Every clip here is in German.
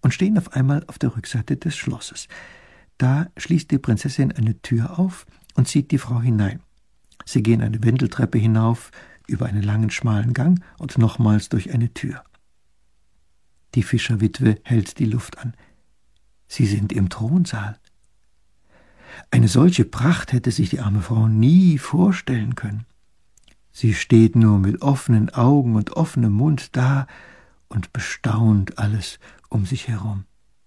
und stehen auf einmal auf der Rückseite des Schlosses. Da schließt die Prinzessin eine Tür auf und zieht die Frau hinein. Sie gehen eine Wendeltreppe hinauf, über einen langen, schmalen Gang und nochmals durch eine Tür. Die Fischerwitwe hält die Luft an. Sie sind im Thronsaal. Eine solche Pracht hätte sich die arme Frau nie vorstellen können. Sie steht nur mit offenen Augen und offenem Mund da und bestaunt alles um sich herum.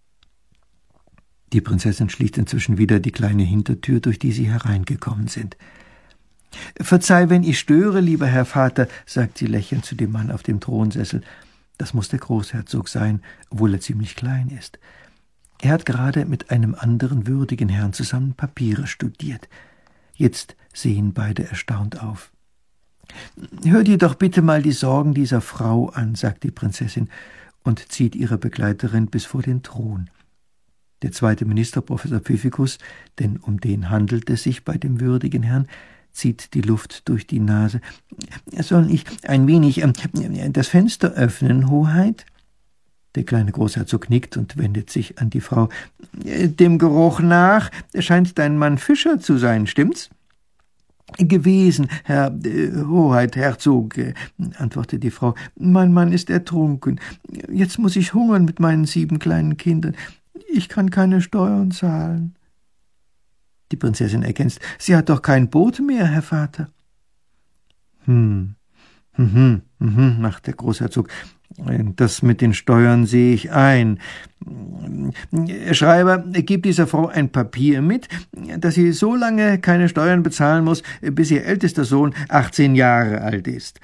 Die Prinzessin schließt inzwischen wieder die kleine Hintertür, durch die sie hereingekommen sind. »Verzeih, wenn ich störe, lieber Herr Vater«, sagt sie lächelnd zu dem Mann auf dem Thronsessel. Das muss der Großherzog sein, obwohl er ziemlich klein ist. Er hat gerade mit einem anderen würdigen Herrn zusammen Papiere studiert. Jetzt sehen beide erstaunt auf. »Hör dir doch bitte mal die Sorgen dieser Frau an«, sagt die Prinzessin und zieht ihre Begleiterin bis vor den Thron. Der zweite Minister, Professor Pfiffikus, denn um den handelt es sich bei dem würdigen Herrn, zieht die Luft durch die Nase. »Soll ich ein wenig das Fenster öffnen, Hoheit?« Der kleine Großherzog nickt und wendet sich an die Frau. »Dem Geruch nach scheint dein Mann Fischer zu sein, stimmt's?« »Gewesen, Herr Hoheit, Herzog«, antwortet die Frau. »Mein Mann ist ertrunken. Jetzt muss ich hungern mit meinen 7 kleinen Kindern. Ich kann keine Steuern zahlen.« Die Prinzessin ergänzt, »Sie hat doch kein Boot mehr, Herr Vater.« macht der Großherzog. »Das mit den Steuern sehe ich ein. Schreiber, gib dieser Frau ein Papier mit, dass sie so lange keine Steuern bezahlen muss, bis ihr ältester Sohn 18 Jahre alt ist.«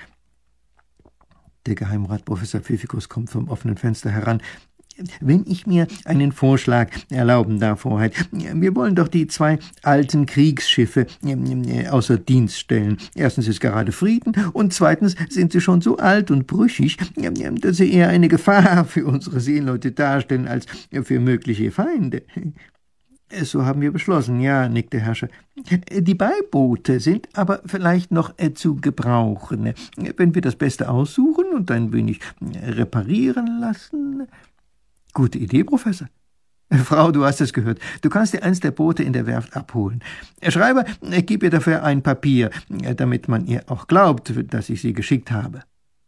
Der Geheimrat Professor Pfiffikus kommt vom offenen Fenster heran. »Wenn ich mir einen Vorschlag erlauben darf, Hoheit, wir wollen doch die 2 alten Kriegsschiffe außer Dienst stellen. Erstens ist gerade Frieden und zweitens sind sie schon so alt und brüchig, dass sie eher eine Gefahr für unsere Seeleute darstellen als für mögliche Feinde.« »So haben wir beschlossen, ja«, nickt der Herrscher. »Die Beiboote sind aber vielleicht noch zu gebrauchen. Wenn wir das Beste aussuchen und ein wenig reparieren lassen.« »Gute Idee, Professor.« »Frau, du hast es gehört. Du kannst dir eins der Boote in der Werft abholen. Schreiber, gib ihr dafür ein Papier, damit man ihr auch glaubt, dass ich sie geschickt habe.«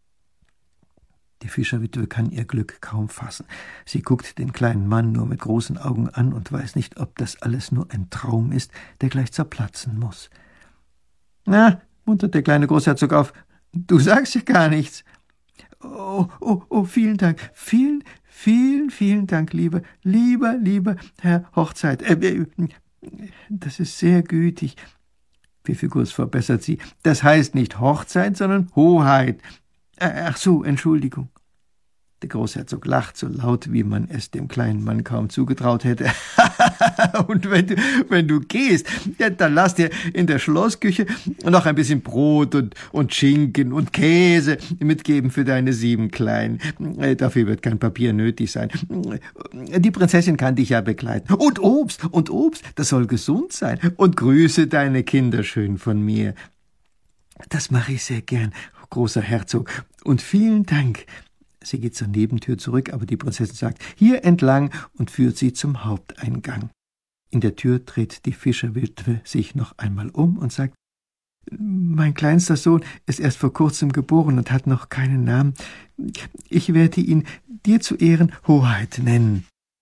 Die Fischerwitwe kann ihr Glück kaum fassen. Sie guckt den kleinen Mann nur mit großen Augen an und weiß nicht, ob das alles nur ein Traum ist, der gleich zerplatzen muss. »Na«, muntert der kleine Großherzog auf, »du sagst ja gar nichts.« »Oh, vielen Dank, vielen Dank, lieber Herr Hochzeit. Das ist sehr gütig.« Pfiffikus verbessert sie. »Das heißt nicht Hochzeit, sondern Hoheit. Ach so, Entschuldigung.« Der Großherzog lacht so laut, wie man es dem kleinen Mann kaum zugetraut hätte. »Und wenn du gehst, dann lass dir in der Schlossküche noch ein bisschen Brot und Schinken und Käse mitgeben für deine 7 Kleinen. Dafür wird kein Papier nötig sein. Die Prinzessin kann dich ja begleiten. Und Obst, das soll gesund sein. Und grüße deine Kinder schön von mir.« »Das mache ich sehr gern, großer Herzog. Und vielen Dank.« Sie geht zur Nebentür zurück, aber die Prinzessin sagt, »Hier entlang«, und führt sie zum Haupteingang. In der Tür dreht die Fischerwitwe sich noch einmal um und sagt, »Mein kleinster Sohn ist erst vor kurzem geboren und hat noch keinen Namen. Ich werde ihn dir zu Ehren Hoheit nennen.«